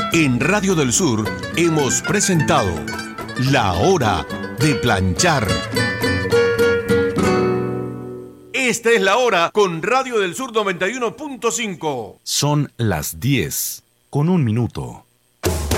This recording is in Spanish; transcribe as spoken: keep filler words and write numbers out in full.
En Radio del Sur hemos presentado La Hora de Planchar. Esta es La Hora con Radio del Sur noventa y uno punto cinco. Son las diez con un minuto.